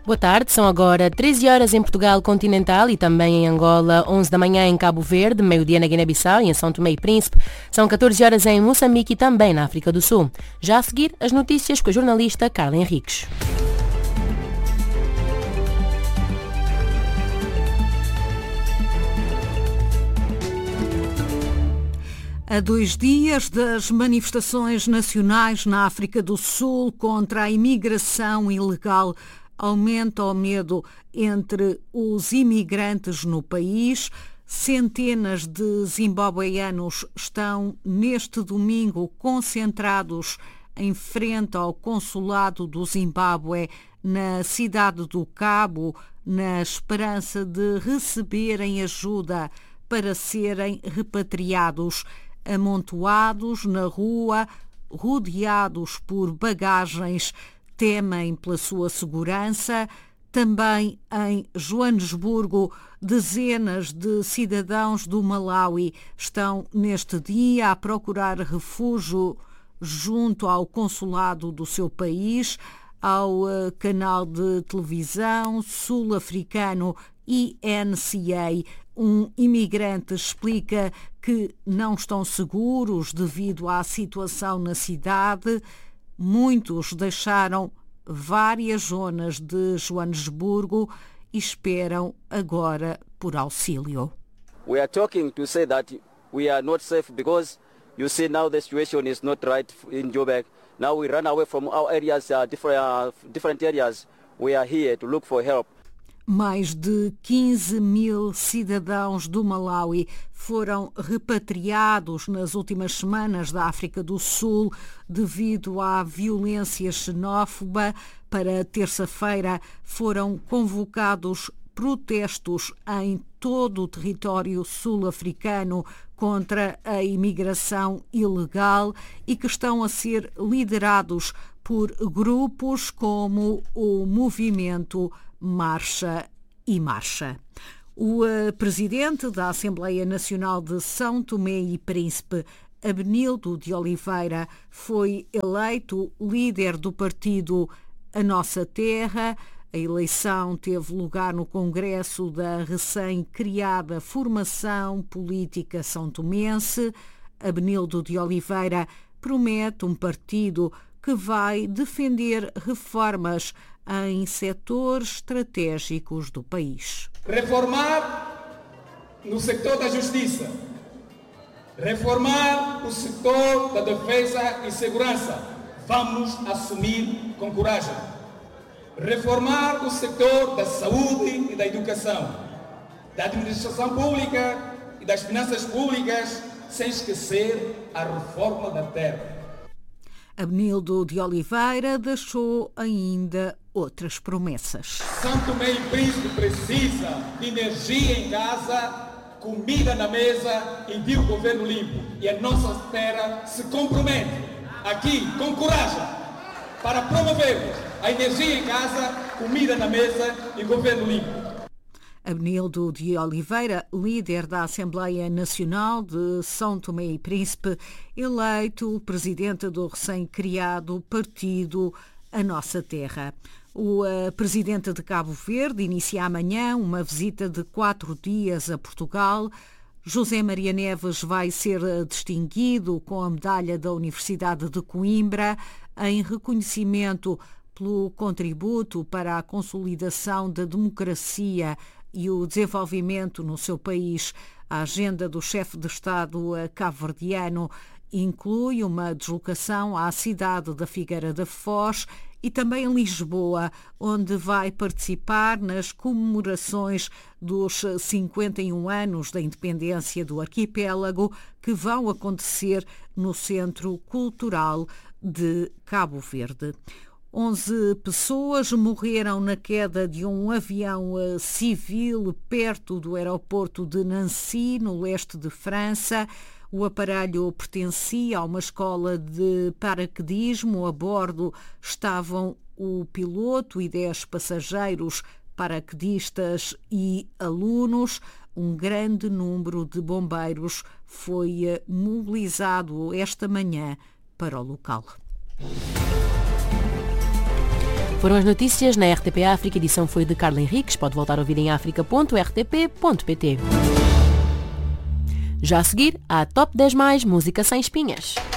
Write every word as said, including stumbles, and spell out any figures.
Boa tarde, são agora treze horas em Portugal continental e também em Angola, onze da manhã em Cabo Verde, meio-dia na Guiné-Bissau e em São Tomé e Príncipe. São catorze horas em Moçambique e também na África do Sul. Já a seguir, as notícias com a jornalista Carla Henriques. A dois dias das manifestações nacionais na África do Sul contra a imigração ilegal, aumenta o medo entre os imigrantes no país. Centenas de zimbabueanos estão neste domingo concentrados em frente ao consulado do Zimbábue na cidade do Cabo, na esperança de receberem ajuda para serem repatriados. Amontoados na rua, rodeados por bagagens, temem pela sua segurança. Também em Joanesburgo, dezenas de cidadãos do Malawi estão neste dia a procurar refúgio junto ao consulado do seu país, ao canal de televisão sul-africano I N C A. Um imigrante explica que não estão seguros devido à situação na cidade. Muitos deixaram várias zonas de Joanesburgo e esperam agora por auxílio. We are talking to say that we are not safe because you see now the situation is not right in Joburg. Now we run away from our areas, uh, different, uh, different areas. We are here to look for help. Mais de quinze mil cidadãos do Malawi foram repatriados nas últimas semanas da África do Sul devido à violência xenófoba. Para terça-feira foram convocados protestos em todo o território sul-africano contra a imigração ilegal e que estão a ser liderados por grupos como o movimento Marcha e Marcha. O uh, presidente da Assembleia Nacional de São Tomé e Príncipe, Abenildo de Oliveira, foi eleito líder do partido A Nossa Terra. A eleição teve lugar no Congresso da recém-criada Formação Política São Tomense. Abenildo de Oliveira promete um partido que vai defender reformas em setores estratégicos do país. Reformar no setor da justiça, reformar o setor da defesa e segurança. Vamos assumir com coragem. Reformar o setor da saúde e da educação, da administração pública e das finanças públicas, sem esquecer a reforma da terra. Abenildo de Oliveira deixou ainda outras promessas. São Tomé e Príncipe precisa de energia em casa, comida na mesa e de um governo limpo. E a Nossa Terra se compromete aqui com coragem para promovermos a energia em casa, comida na mesa e governo limpo. Abenildo de Oliveira, líder da Assembleia Nacional de São Tomé e Príncipe, eleito presidente do recém-criado partido A Nossa Terra. O uh, presidente de Cabo Verde inicia amanhã uma visita de quatro dias a Portugal. José Maria Neves vai ser distinguido com a medalha da Universidade de Coimbra em reconhecimento pelo contributo para a consolidação da democracia e o desenvolvimento no seu país. A agenda do chefe de Estado cabo-verdiano inclui uma deslocação à cidade da Figueira da Foz e também em Lisboa, onde vai participar nas comemorações dos cinquenta e um anos da independência do arquipélago, que vão acontecer no Centro Cultural de Cabo Verde. onze pessoas morreram na queda de um avião civil perto do aeroporto de Nancy, no leste de França. O aparelho pertencia a uma escola de paraquedismo. A bordo estavam o piloto e dez passageiros, paraquedistas e alunos. Um grande número de bombeiros foi mobilizado esta manhã para o local. Foram as notícias na R T P África. A edição foi de Carla Henriques. Pode voltar a ouvir em africa ponto r t p ponto p t. Já a seguir, a Top dez Mais Música Sem Espinhas.